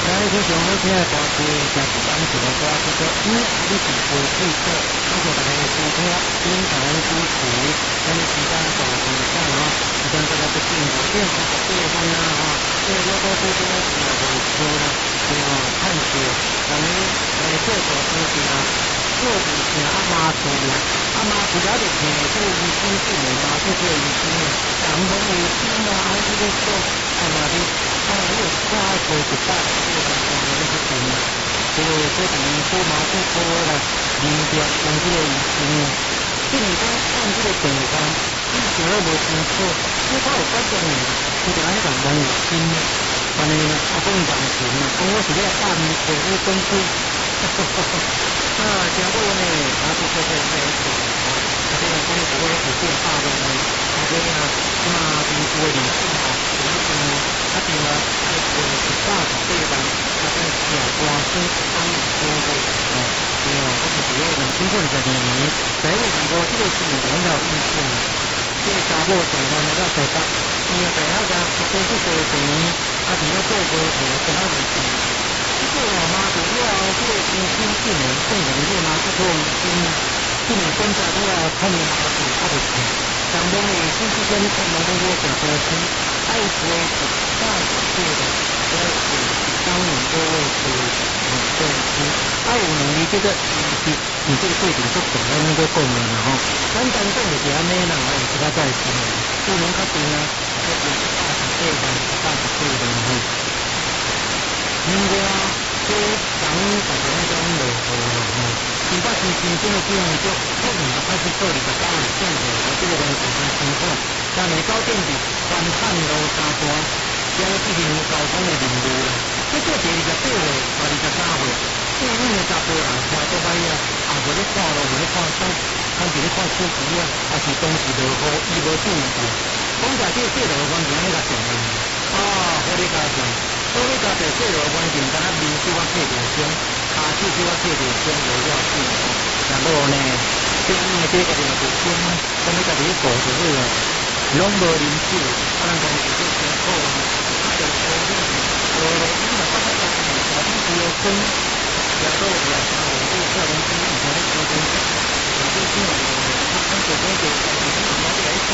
来，非常好听的歌曲，也是咱一个歌叫做《你是无对手》，感谢大家的收听，请大家支持，咱们时间大家分享吼，时间大家不进5点58分啦吼，这个多多多也未错啦，对吼，探索，咱们做做事情啊，做事情啊妈做啦，啊妈除了就听做医生做嘛，做医生的，人拢有心啊，还是咧做，啊嘛咧。你有花多一百，这个方面那个钱啊，所以这等于说嘛，这多了，明天从这个医生，这你讲看这个病况，你想要无清楚，你他有发现呢，你就爱讲拢有心，反正啊讲人情啊，讲我是咧办业务公司，啊，结果呢，啊不说这这这，啊这个讲这个有变化的呢，啊这个嘛，平时的人生啊，有一种。啊，对啊，爱做118万，啊，在小官司方面多的哦，对哦，我是觉得经过20年，在我看过这个是很有意思的。这个查某状况呢，到台北，因为在那个都是做钱，啊，除了做过钱，其他事情。这个我妈主要这个新兴技能，更容易嘛，去做新技能增加出来，后面还是他的钱。当中的新之间，可能都有很多钱。爱国大所做的，要是当年各位是对是爱有能力，这个你这个对比就可能那个共鸣了哈。单单讲就是安尼啦，我其他在是不能确定啊，这个是80岁的哈。另外，这当大家那种落后了哈，新北市新这个基本就后面开始做29的政府的这个问题的情况。但是高电比环汉路三段，将执行交通的任务啦。这做第28岁或23岁，这因为查甫人听都歹啊，也无咧看路，无咧看山，看是咧看手机啊，也是当时落雨，伊无注意到。讲在这个路环境那个重要啊，火力加强，火力加强，这路环境敢若面少啊客条声，下手少啊客条声，无了紧。然后呢，这样的这个就不行，我们家己做就是了。拢无啉酒，啊，人讲是做辛苦啊，啊，就所以，所以你若发觉到下底只有分，也都有三五六少年兵以前咧高中，有啲先有他做工作，有啲老来说，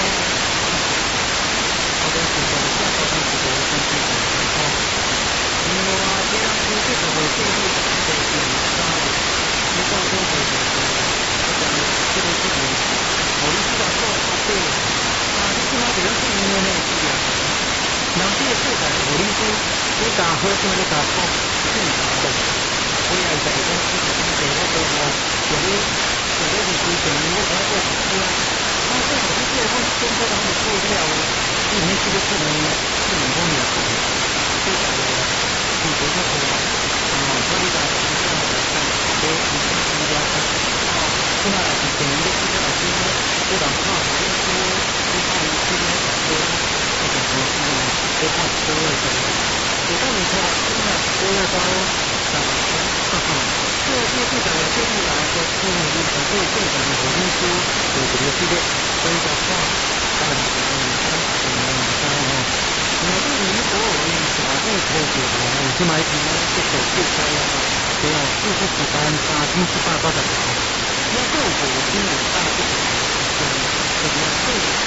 我哋是做下个星期的星期五哦。另外，这样子这个我建议的是三五，你到时候会怎么样？我讲这个事情，我一知道做对。即马就咱做音乐呢是啊，人这个世界互你说，你加好听你加好，你唔懂，我也是讲你我都无，就你是规定我讲做唔对啊，啊这好像这我真不当你做了哦，你没这个技能，技能方面是最少的，你觉得说啊，所以讲是这样的看，我以前参加啊，现在是等于这个老师，我讲啊，我说。这边说这个东西呢，都怕车位的。有道理说，现在车位高涨价，哈哈。这个市场的建议来说，建议你可以正常的回应书，有这个系列分的话，当然是哈。我对于所有的小户头姐呢，我去买几呢，这手续费啊，只要40几单，3788的。那这个我听有大部分怎么会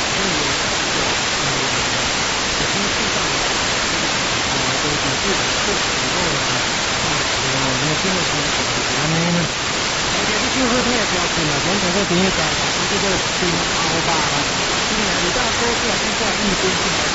经济上都是这个是以后啊，年轻的时候是安尼呢。而且这就是这个标准了，从整个职业讲，这个新欧巴啊，今年你到说出来现在一边进来